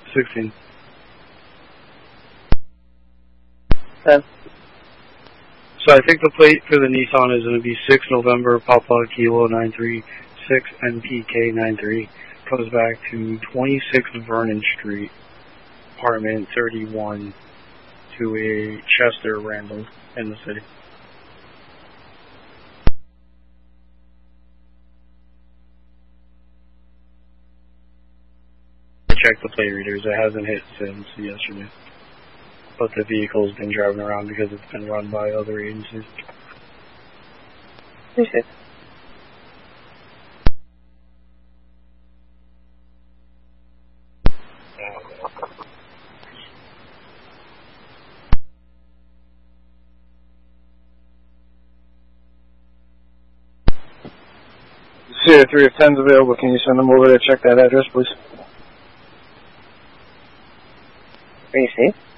16. 10. So I think the plate for the Nissan is going to be 6 November Papa Kilo 936 NPK 93. Comes back to 26 Vernon Street, apartment 31, to a Chester Randall in the city. I checked the plate readers. It hasn't hit since yesterday. But the vehicle's been driving around because it's been run by other agencies. Appreciate it. Sierra 3 of 10's available. Can you send them over there? Check that address, please. Are you safe?